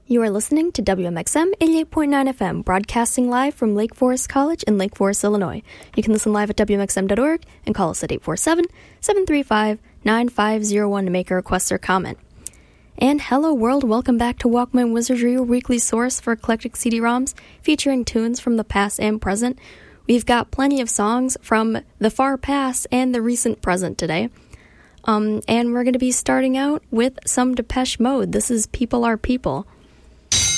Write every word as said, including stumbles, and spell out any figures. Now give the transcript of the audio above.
You are listening to W M X M eighty-eight point nine F M, broadcasting live from Lake Forest College in Lake Forest, Illinois. You can listen live at W M X M dot org and call us at eight four seven, seven three five, nine five zero one to make a request or comment. And hello world, welcome back to Walkman Wizardry, your weekly source for eclectic C D-ROMs featuring tunes from the past and present. We've got plenty of songs from the far past and the recent present today. Um, and we're going to be starting out with some Depeche Mode. This is People Are People.